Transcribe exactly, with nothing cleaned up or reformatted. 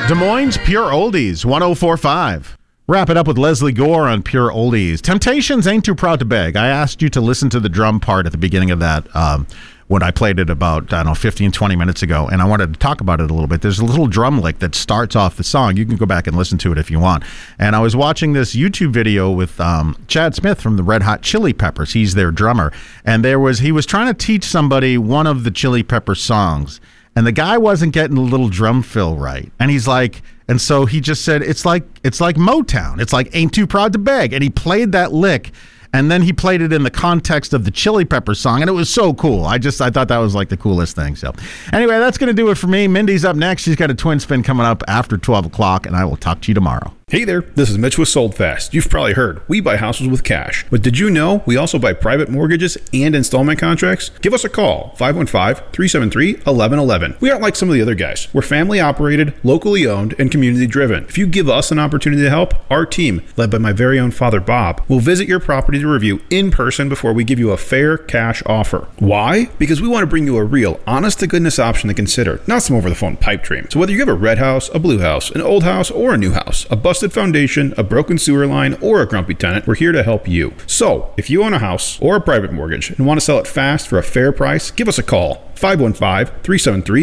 Des Moines Pure Oldies, one oh four point five. Wrap it up with Leslie Gore on Pure Oldies. Temptations Ain't Too Proud to Beg. I asked you to listen to the drum part at the beginning of that um, when I played it about, I don't know, fifteen, twenty minutes ago, and I wanted to talk about it a little bit. There's a little drum lick that starts off the song. You can go back and listen to it if you want. And I was watching this YouTube video with um, Chad Smith from the Red Hot Chili Peppers. He's their drummer. And there was he was trying to teach somebody one of the Chili Pepper songs, and the guy wasn't getting the little drum fill right. And he's like... And so he just said, it's like it's like Motown. It's like Ain't Too Proud to Beg. And he played that lick, and then he played it in the context of the Chili Peppers song, and it was so cool. I just I thought that was like the coolest thing. So anyway, that's going to do it for me. Mindy's up next. She's got a twin spin coming up after twelve o'clock, and I will talk to you tomorrow. Hey there, this is Mitch with Sold Fast. You've probably heard, we buy houses with cash. But did you know we also buy private mortgages and installment contracts? Give us a call, five one five, three seven three, one one one one. We aren't like some of the other guys. We're family operated, locally owned, and community driven. If you give us an opportunity to help, our team, led by my very own father Bob, will visit your property to review in person before we give you a fair cash offer. Why? Because we want to bring you a real, honest-to-goodness option to consider, not some over-the-phone pipe dream. So whether you have a red house, a blue house, an old house, or a new house, a busted foundation, a broken sewer line, or a grumpy tenant, we're here to help you. So, if you own a house or a private mortgage and want to sell it fast for a fair price, give us a call, five one five, three seven three,